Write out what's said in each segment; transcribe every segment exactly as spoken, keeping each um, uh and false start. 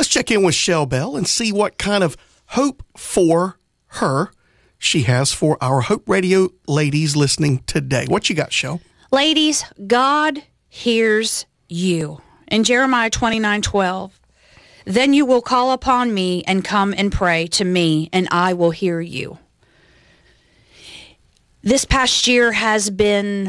Let's check in with Shell Bell and see what kind of hope for her she has for our Hope Radio ladies listening today. What you got, Shell? Ladies, God hears you. In Jeremiah twenty-nine twelve, then you will call upon me and come and pray to me, and I will hear you. This past year has been,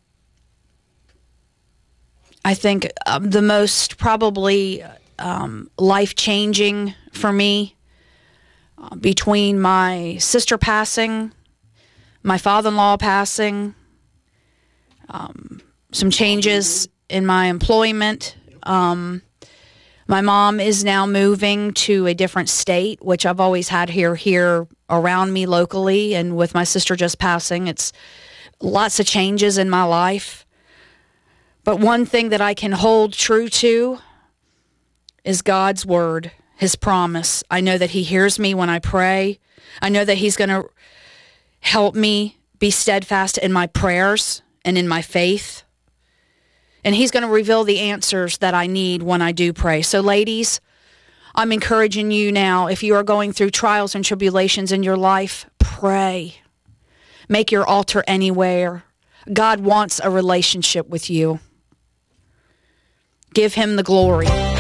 I think, um, the most probably um, life-changing for me. Uh, between my sister passing, my father-in-law passing, um, some changes in my employment. Um, my mom is now moving to a different state, which I've always had here, here around me locally. And with my sister just passing, it's lots of changes in my life. But one thing that I can hold true to is God's word, his promise. I know that he hears me when I pray. I know that he's going to help me be steadfast in my prayers and in my faith. And he's going to reveal the answers that I need when I do pray. So ladies, I'm encouraging you now, if you are going through trials and tribulations in your life, pray. Make your altar anywhere. God wants a relationship with you. Give him the glory.